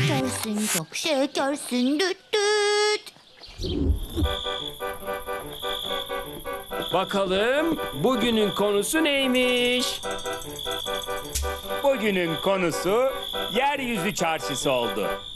şekersin, çok şekersin, düt düt. Bakalım bugünün konusu neymiş? Bugünün konusu yeryüzü çarşısı oldu.